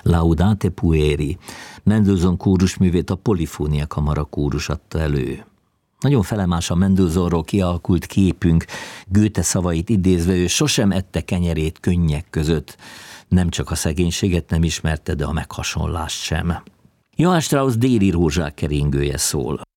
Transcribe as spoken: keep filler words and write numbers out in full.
Laudate pueri. Mendelssohn kórusművét a Polifónia Kamara kórus adta elő. Nagyon felemás a Mendelssohnról kialakult képünk, Goethe szavait idézve, ő sosem ette kenyerét könnyek között. Nem csak a szegénységet nem ismerte, de a meghasonlást sem. Johann Strauss Déli rózsák keringője szól.